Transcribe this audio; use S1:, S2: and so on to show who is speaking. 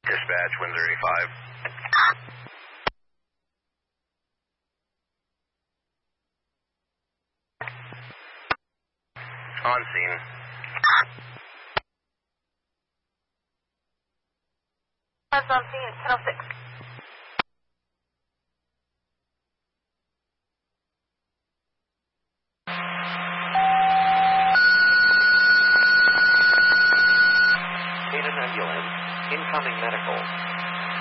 S1: Dispatch, Windsor 85. On scene.
S2: That's on scene, 1006.
S3: Need an ambulance. Incoming medical.